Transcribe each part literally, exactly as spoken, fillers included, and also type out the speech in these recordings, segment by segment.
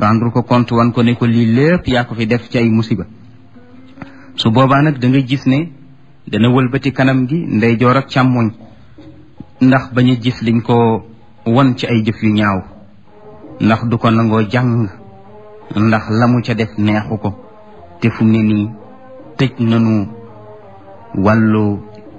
rendre ko compte wan ko ne ko lii lépp yaa ko fi def ci ay musiba su boobaa nag da nga gis ne dana wëlbati kanam gi ndeyjoor ak càmmoñ ndax bañ a gis liñ ko won ci ay jëf yu ñaaw ndax du ko nangoo jàng ndax la mu ca def neexu ko te fu mu ne nii tëj nanu wàllu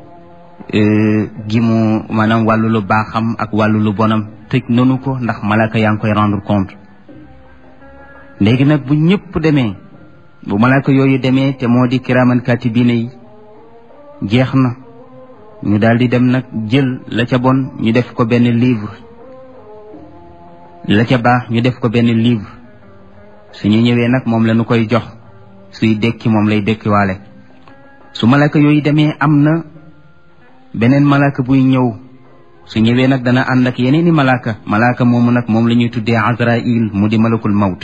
gi mu maanaam wàllu lu baaxam ak wàllu lu bonam tëj nanu ko ndax malaaka yaa ngi koy rendre compte léegi nag bu ñëpp demee bu malaaka yooyu demee te moo di kiraaman kaatibiina yi jeex na ñu daal di dem nag jël la ca bon ñu def ko benn livre la ca baax ñu def ko benn livre suñu ñëwee nag moom la ñu koy jox suy dekki moom lay dekkiwaale su malaaka yooyu demee am na beneen malaaka buy ñëw su ñëwee nag dana ànd ak yeneeni malaaka malaaka moomu nag moom la ñuy tuddee Azraïl mu di malakul mawt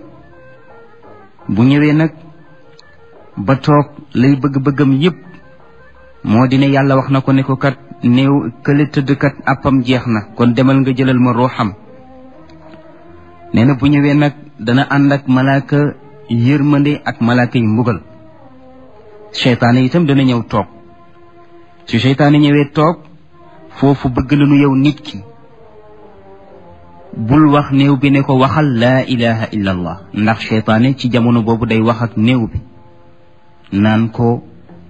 bu ñëwee nag ba toog lay bëgg-bëggam yépp moo di ne yàlla wax na ko ne ko kat néew kële tëdd kat àppam jeex na kon demal nga jëlal ma ruuxam nee na bu ñëwee nag dana ànd ak malaaka yërmande ak malaaka yi mbugal seytaane itam dana ñëw toog su seytaane ñëwee toog foofu bëgg nañu yow nit ki bul wax néew bi ne ko waxal laa ilaha illa allah ndax seytaane ci jamono boobu day wax ak néew bi naan ko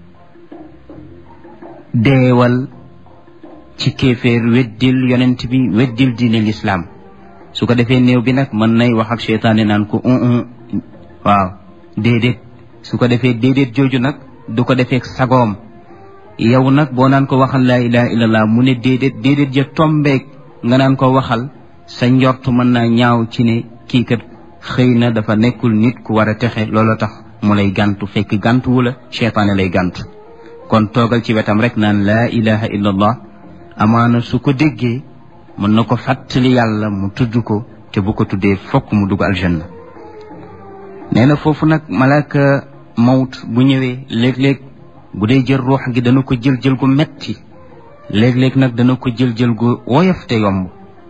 deewal ci kéeféer weddil yonent bi weddil diine lislaam su ko defee néew bi nag mën nay wax ak seytaane naan ko un un waaw déedéet su ko defee déedéet jooju nag du ko defee sagoom yow nag boo naan ko waxal laa ilaha illallah mu ne déedéet déedéet ja tombeeg nga naan ko waxal sa njort mën naa ñaaw ci ne kii kat xëy na dafa nekkul nit ku war a texe loolu tax mu lay gàntu fekk gàntuwu la seytaane lay gàntu kon toogal ci wetam rek naan laa ilaha illallah amaana su ko déggee mën na ko fàttali yàlla mu tudd ko te bu ko tuddee fokk mu dugg aljanna nee na foofu nag malaaka mawt bu ñëwee léeg-léeg bu dee jël ruux gi dana ko jël jël gu metti léeg-léeg nag dana ko jël jël gu woyof te yomb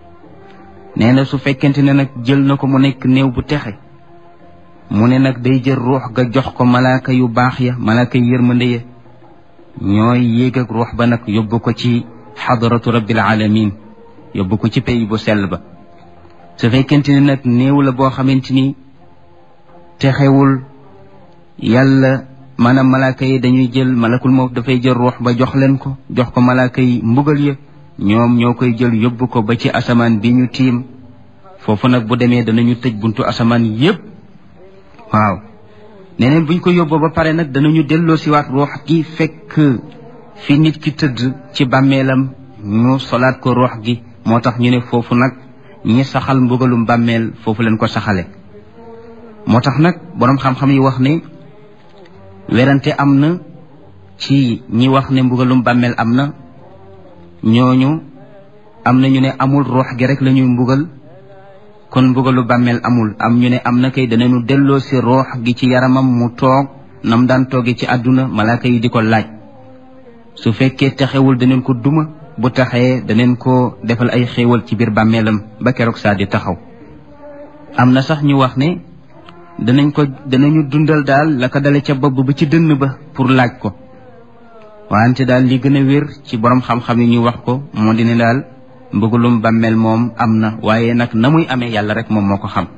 nee na su fekkente ne nag jël na ko mu nekk néew bu texe mu ne nag day jël ruux ga jox ko malaaka yu baax ya malaaka yu yërmande ya ñooy yéeg ak ruux ba nag yóbbu ko ci xadaratu rabbil alamin yóbbu ko ci pays bu sell ba su fekkente ne nag néew la boo xamante ni texewul yàlla maanaam malaaka yi dañuy jël malakul mawt dafay jël ruux ba jox leen ko jox ko malaaka yi mbugal ya ñoom ñoo koy jël yóbbu ko ba ci asamaan bi ñu tiim foofu nag bu demee danañu tëj buntu asamaan yépp waaw neneen buñ ko yóbboo ba pare nag danañu delloo siwaat ruux gi fekk fi nit ki tëdd ci bàmmeelam ñu solaat ko ruux gi moo tax ñu ne foofu nag ñi saxal mbugalum bàmmeel foofu leen ko saxale moo tax nag boroom xam-xam yi wax ne werante am na ci ñi wax ne mbugalum bàmmeel am na ñooñu am na ñu ne amul ruux gi rek la ñuy mbugal kon mbugalu bàmmeel amul am ñu ne am na kay danañu delloo si ruux gi ci yaramam mu toog nam daan toogee ci àdduna malaaka yi di ko laaj su fekkee taxewul daneen ko duma bu taxee daneen ko defal ay xéewal ci biir bàmmeelam ba keroog saa di taxaw am na sax ñu wax ne danañ ko danañu dundal daal la ko dale ca bopp ba ci dënn ba pour laaj ko wante daal li gën a wér ci borom xam-xam yi ñu wax ko moo di ne daal mbëggalum bàmmeel moom am na waaye nag na muy amee yàlla rek moom moo ko xam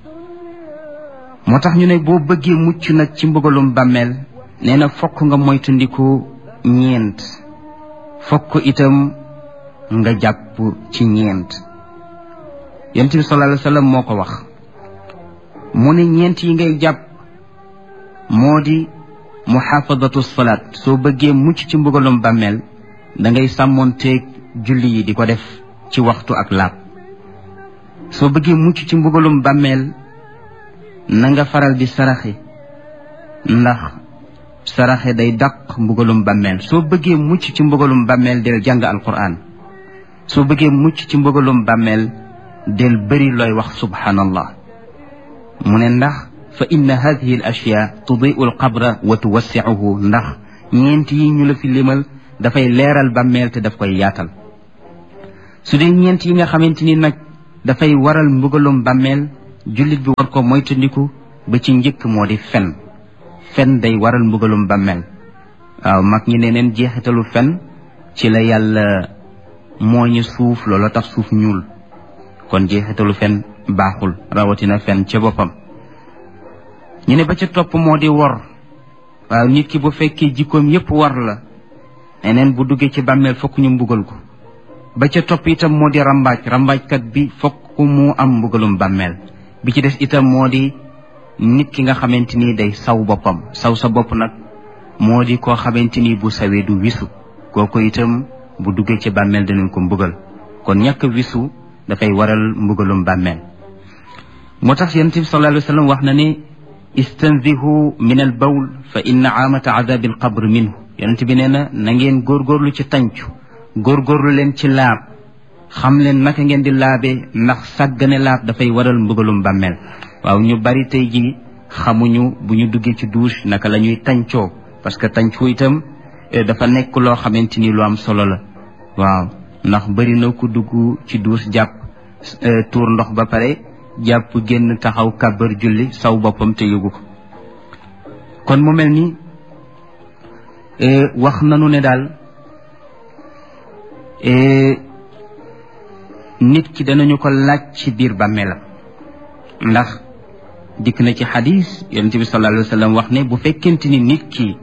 moo tax ñu ne boo bëggee mucc nag ci mbëggalum bàmmeel nee na fokk nga moytandiku ñeent fokk itam nga jàpp ci ñeent yonent bi sallallahu alayhi wa sallam moo ko wax mu ne ñeent yi ngay jàpp moo di muhaafadatu salaat soo bëggee mucc ci mbugalum bàmmeel da ngay sàmmoonteeg julli yi di ko def ci waxtu ak laab soo bëggee mucc ci mbugalum bàmmeel na nga faral di saraxe ndax saraxe day dàq mbugalum bàmmeel soo bëggee mucc ci mbugalum bàmmeel del jàng alquran soo bëggee mucc ci mbugalum bàmmeel del bëri looy wax subhanallah mu ne ndax fa inna hadihi al ashya tudiu al qabra wa tuwassiuhu ndax ñeent yi ñu la fi limal dafay leeral bàmmeel te daf koy yaatal su dee ñeent yi nga xamante ni nag dafay waral mbugalum bàmmeel jullit bi war ko moytandiku ba ci njëkk moo di fen fen day waral mbugalum bàmmeel waaw mag ñi ne neen jeexitalu fen ci la yàlla mooñu suuf loolu tax suuf ñuul kon jeexitalu fen baaxul rawatina fen ca boppam ñu ne ba ca topp moo di wor waaw nit ki bu fekkee jikkoom yépp war la neneen bu duggee ci bàmmeel fokk ñu mbugal ko ba ca topp itam moo di rambaaj rambaajkat bi fokk mu am mbugalum bàmmeel bi ci des itam moo di nit ki nga xamante ni day saw boppam saw sa bopp nag moo di koo xamante ni bu sawee du wisu kooku itam bu duggee ci bàmmeel danañ ko mbugal kon ñàkk wisu dafay waral mbugalum bàmmeel moo tax yonent bi sallallahu alayhi wa sallam wax na ne istanzihu min al bawl fa inna aamata adabi al qabr minhu yonent bi nee na na ngeen góorgóorlu ci tàncu góorgóorlu leen ci laab xam leen naka ngeen di laabee ndax sàggane laab dafay waral mbugalum bàmmeel waaw ñu bari tey ji xamuñu bu ñu duggee ci douche naka la ñuy tàncoo parce que tàncu itam dafa nekk loo xamante ni lu am solo la waaw ndax bari na ku dugg ci douche jàpp tuur ndox ba pare jàpp génn taxaw kàbbar julli saw boppam te yëgu ko kon mu mel ni wax nanu ne daal nit ki danañu ko laaj ci biir bàmmeelam ndax dikk na ci xadis yonent bi sallallahu alayhi wa sallam wax ne bu fekkente ni nit ki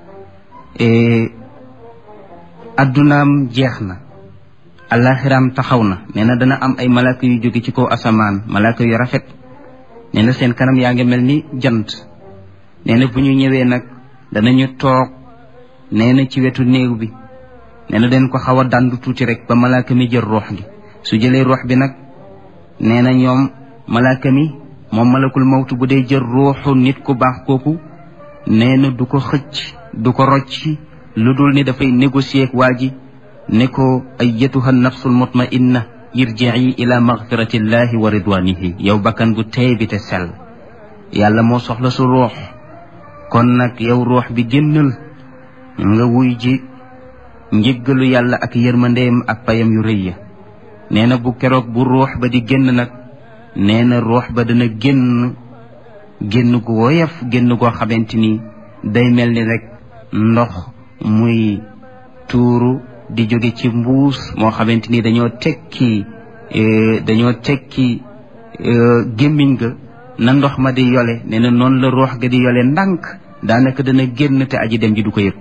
addunaam jeex na alaxiraam taxaw na nee na dana am ay malaaka yu jóge ci kaw asamaan malaaka yu rafet nee na seen kanam yaa ngi mel ni jant nee na bu ñu ñëwee nag danañu toog nee na ci wetu néew bi nee na den ko xaw a dandu tuuti rek ba malaaka mi jël ruux gi su jëlee ruux bi nag nee na ñoom malaaka mi moom malakul mawtu bu dee jël ruuxu nit ku baax kooku nee na du ko xëcc du ko rocci lu dul ni dafay négocier ak waa ji ne ko ayyatuha nafsul mutmainna irji'i ila maghfiratillahi wa ridwanihi yow bakkan bu teey bi te sell yàlla moo soxla su ruux kon nag yow ruux bi génnal nga wuy ji njëggalu yàlla ak yërmandeem ak payam yu rëy ya nee na bu keroog bu ruux ba di génn nag nee na ruux ba dana génn génn gu woyof génn goo xamante ni day mel ni rek ndox muy tuuru di jóge ci mbuus moo xamante ni dañoo tekki dañoo tekki gémmiñ ga na ndox ma di yole nee na noonu la ruux ga di yole ndànk daanaka dana génn te aji dem ji du ko yëg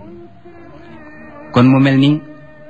kon mu mel ni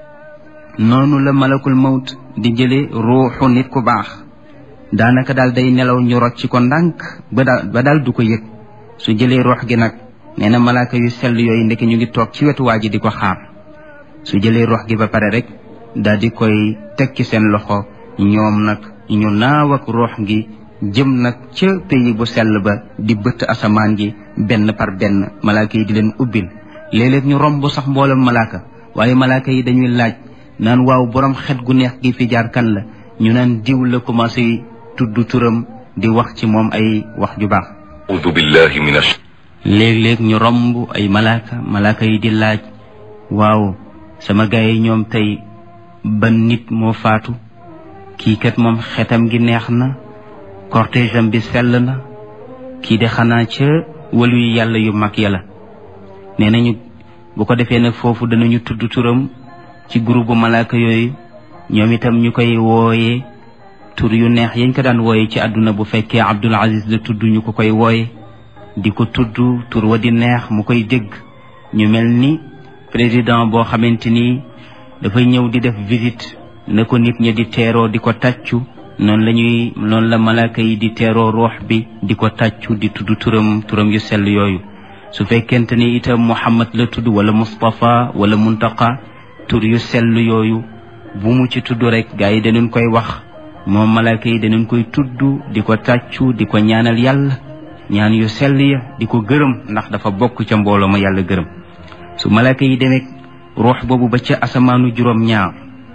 noonu la malakul mawt di jële ruuxu nit ku baax daanaka daal day nelaw ñu rocc ko ndànk ba daal ba daal du ko yëg su jëlee ruux gi nag nee na malaaka yu sell yooyu ndeke ñu ngi toog ci wetu waa ji di ko xaar su jëlee ruux gi ba pare rek daal di koy teg ci seen loxo ñoom nag ñu naaw ak ruux gi jëm nag ca pays bu sell ba di bëtt asamaan gi benn par benn malaaka yi di leen ubbil léeg-léeg ñu romb sax mboolem malaaka waaye malaaka yi dañuy laaj naan waaw borom xet gu neex gi fi jaar kan la ñu naan diw la commencé tudd turam di wax ci moom ay wax ju baax a'uudu billahi minash léeg-léeg ñu romb ay malaaka malaaka yi di laaj waaw sama gaay yi ñoom tey ban nit moo faatu kii kat moom xetam gi neex na cortège am bi sell na kii de xanaa ca walu yu yàlla yu mag yàlla nee nañu bu ko defee nag foofu danañu tudd turam ci groupe malaaka yooyu ñoom itam ñu koy wooyee tur yu neex yañ ko daan wooye ci àdduna bu fekkee Abdul Aziz la tudd ñu ko koy wooye di ko tudd tur wa di neex mu koy dégg ñu mel ni président boo xamante ni dafay ñëw di def visite na ko nit ñi di teeroo di ko tàccu noonu la ñuy noonu la malaaka yi di teeroo ruux bi di ko tàccu di tudd turam turam yu sell yooyu su fekkente ni itam Muhammad la tudd wala Mustafa wala Muntaqa tur yu sell yooyu bu mu ci tudd rek gaa yi danañ koy wax moom malaaka yi danañ koy tudd di ko tàccu di ko ñaanal yàlla ñaan yu sell ya di ko gërëm ndax dafa bokk ca mbooloo ma yàlla gërëm su malaaka yi demee ruux boobu ba ca asamaanu juróom ñaar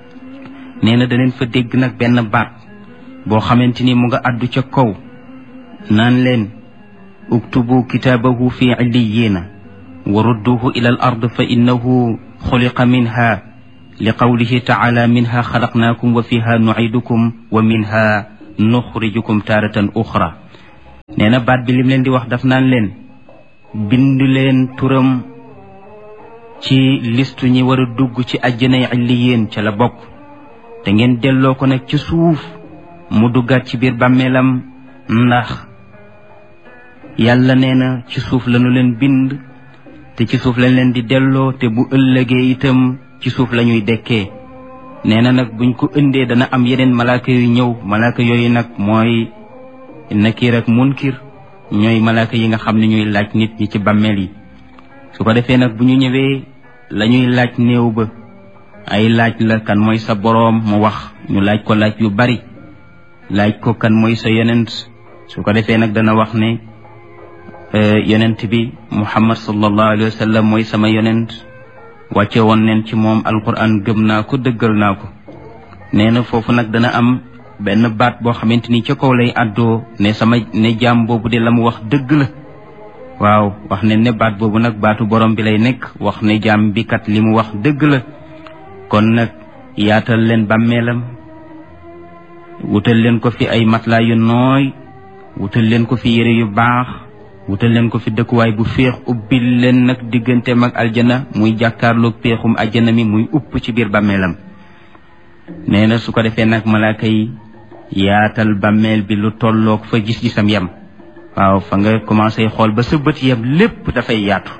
nee na daneen fa dégg nag benn baat boo xamante ni mu nga àddu ca kaw naan leen uktubu kitaabahu fi illiyiina wa rudduhu ila al ard fa innahu xuliqa minha li qawlihi taala minha xalaqnaakum wa fiha nucidukum wa minha nuxrijukum taaratan uxra nee na baat bi lim leen di wax daf naan leen bind leen turam ci listu ñi war a dugg ci àjjanay illiyeen ca la bokk te ngeen delloo ko nag ci suuf mu duggaat ci biir bàmmeelam ndax yàlla nee na ci suuf lañu leen bind te ci suuf lañ leen di delloo te bu ëllëgee itam ci suuf la ñuy dekkee nee na nag buñ ko ëndee dana am yeneen malaaka yu ñëw malaaka yooyu nag mooy nakiir ak munkir ñooy malaaka yi nga xam ne ñuy laaj nit ñi ci bàmmeel yi su ko defee nag bu ñu ñëwee la ñuy laaj néew ba ay laaj la kan mooy sa boroom mu wax ñu laaj ko laaj yu bari laaj ko kan mooy sa yonent su ko defee nag dana wax ne yonent bi muhammad sallallahu alayhi wa sallam mooy sama yonent wàcce woon neen ci moom alquran gëm naa ko dëggal naa ko nee na foofu nag dana am benn baat boo xamante ni ca kaw lay àddoo ne sama ne jaam boobu de la mu wax dëgg la waaw wax ne ne baat boobu nag baatu borom bi lay nekk wax ne jaam bi kat li mu wax dëgg la kon nag yaatal leen bàmmeelam wutal leen ko fi ay matelas yu nooy wutal leen ko fi yére yu baax wutal leen ko fi dëkkuwaay bu féex ubbil leen nag digganteem ak aljana muy jàkkaarloog péexum aljana mi muy upp ci biir bàmmeelam nee na su ko defee nag malaaka yi yaatal bàmmeel bi lu tolloog fa gis-gisam yam waaw fa nga commencé xool ba sa bët yam lépp dafay yaatu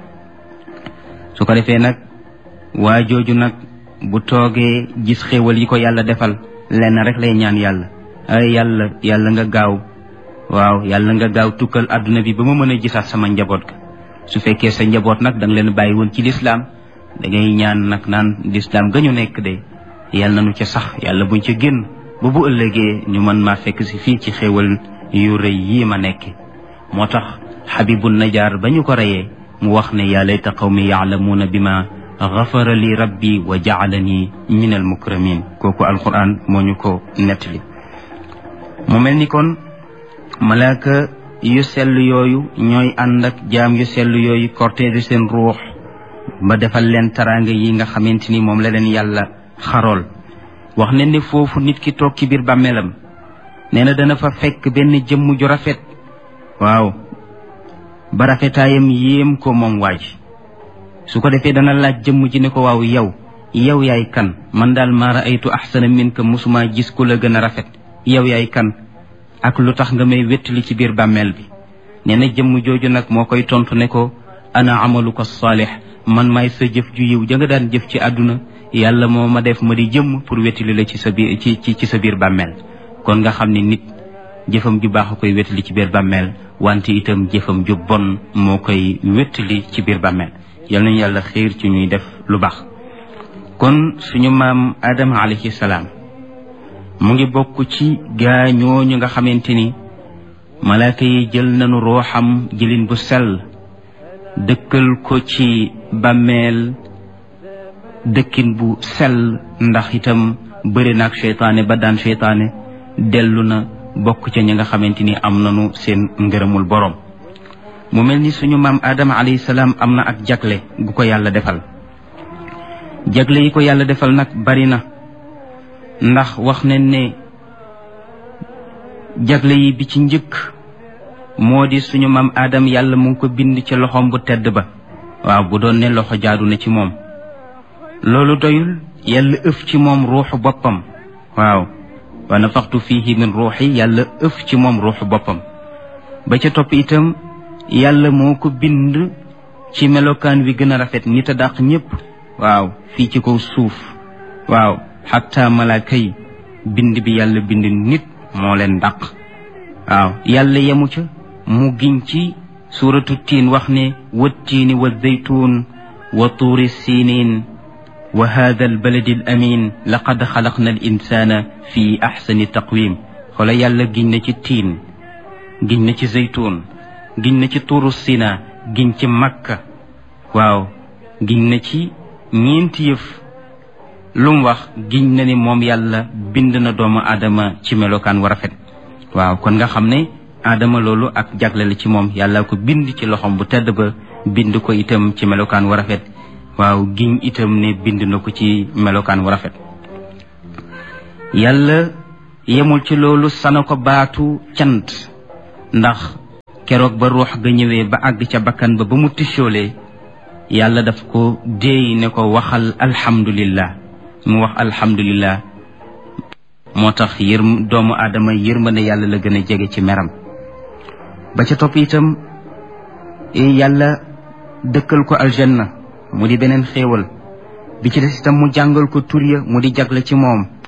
su ko defee nag waa jooju nag bu toogee gis xéewal yi ko yàlla defal lenn rek lay ñaan yàlla ay yàlla yàlla nga gaaw waaw yàlla nga gaaw tukkal àdduna bi ba ma mën a gisaat sama njaboot ga su fekkee sa njaboot nag da nga leen bàyyi woon ci lislaam da ngay ñaan nag naan lislaam ga ñu nekk de yàlla nañu ca sax yàlla buñ ca génn ba bu ëllëgee ñu mën maa fekk si fii ci xéewal yu rëy yii ma nekk moo tax xabibul najaar ba ñu ko reyee mu wax ne yaa layta qawmi yaalamuuna bi ma gafara li rabbi wa jaalani min al mukramin kooku alquran moo ñu ko nettali mu mel ni kon malaaka yu sell yooyu ñooy ànd ak jaam yu sell yooyu cortège seen ruux ba defal leen taraanga yi nga xamante ni moom la leen yàlla xarool wax ne ne foofu nit ki toog ci biir bàmmeelam nee na dana fa fekk benn jëmm ju rafet waaw ba rafetaayam yéem ko moom waaj su ko defee dana laaj jëmm ji ne ko waaw yow yow yaay kan man daal maa raaytu ahsana minka musuma gis ku la gën a rafet yow yaay kan ak lu tax nga may wettali ci biir bàmmeel bi nee na jëmm jooju nag moo koy tontu ne ko ana amaluka saalih man maay sa jëf ju yiw ja nga daan jëf ci àdduna yàlla moo ma def ma di jëmm pour wettali la ci sa biir ci ci ci sa biir bàmmeel kon nga xam ne nit jëfam ju baax a koy wettali ci biir bàmmeel wante itam jëfam ju bon moo koy wettali ci biir bàmmeel yal nañu yàlla xiir ci ñuy def lu baax kon suñu maam Adama alayhi salaam mu ngi bokk ci gaa ñooñu nga xamante ni malaaka yi jël nañu rooxam jëlin bu sell dëkkal ko ci bàmmeel dëkkin bu sell ndax itam bëri na ak seytaane ba daan seytaane dellu na bokk ca ñi nga xamante ni am nañu seen ngërëmul borom mu mel ni suñu maam Adama alayhi salaam am na ak jagle gu ko yàlla defal jagle yi ko yàlla defal nag bari na ndax wax nañ ne jagle yi bi ci njëkk moo di suñu maam Adam yàlla mu ngi ko bind ci loxoom bu tedd ba waaw bu doon ne loxo jaadu na ci moom loolu doyul yàlla ëf ci moom ruuxu boppam waaw wa nafaxtu fiihi min ruuxi yàlla ëf ci moom ruuxu boppam ba ca topp itam yàlla moo ko bind ci melokaan wi gën a rafet nit a dàq ñépp waaw fii ci kaw suuf waaw xatta malaaka yi bind bi yàlla bind nit moo leen dàq waaw yàlla yemu ca mu giñ ci suuratu tiin wax ne wattiini wa zaytuun wa tuuri siiniin wa haada albaladi al amin laqad xalaqna al insana fi axsani taqwim xoola yàlla giñ na ci tiin giñ na ci zaytuun giñ na ci tuuru sina giñ ci makka waaw giñ na ci ñeenti yëf lu mu wax giñ na ni moom yàlla bind na doomu aadama ci melokaan wa rafet waaw kon nga xam ne aadama loolu ak jagle la ci moom yàlla ko bind ci loxom bu tedd ba bind ko itam ci melokaan wa rafet waaw giñ itam ne bind na ko ci melokaan wa rafet yàlla yemul ci loolu sana ko baatu cant ndax keroog ba ruux ga ñëwee ba àgg ca bakkan ba ba mu tichoolee yàlla daf ko déey ne ko waxal alhamdulillah mu wax alhamdulillah moo tax yër doomu aadama yërmande yàlla la gën a jege ci meram ba ca topp itam yàlla dëkkal ko aljanna mu di beneen xéewal bi ci des itam mu jàngal ko tur ya mu di jagle ci moom